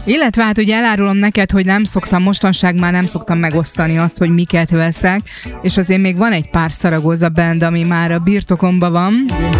Illetve hát ugye elárulom neked, hogy mostanság már nem szoktam megosztani azt, hogy miket veszek, és azért még van egy pár Zaragoza band, ami már a birtokomban van.